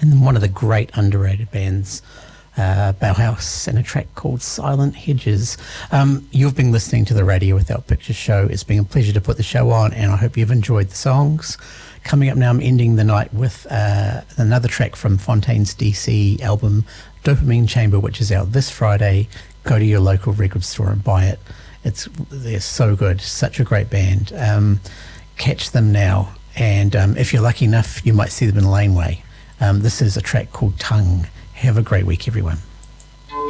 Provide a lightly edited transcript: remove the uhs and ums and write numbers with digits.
and then one of the great underrated bands, Bauhaus, and a track called Silent Hedges. You've been listening to the Radio Without Pictures show. It's been a pleasure to put the show on, and I hope you've enjoyed the songs. Coming up now, I'm ending the night with another track from Fontaine's DC album, Dopamine Chamber, which is out this Friday. Go to your local record store and buy it. They're so good, such a great band. Catch them now, and if you're lucky enough, you might see them in Laneway. This is a track called Tongue. Have a great week, everyone.